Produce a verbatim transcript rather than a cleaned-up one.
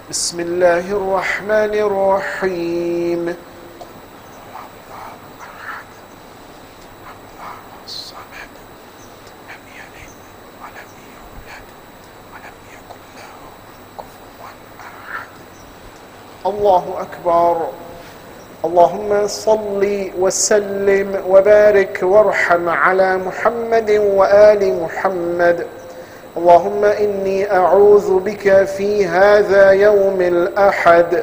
بسم الله الرحمن الرحيم. الله أكبر. اللهم صل وسلم وبارك وارحم على محمد وآل محمد. اللهم إني أعوذ بك في هذا يوم الأحد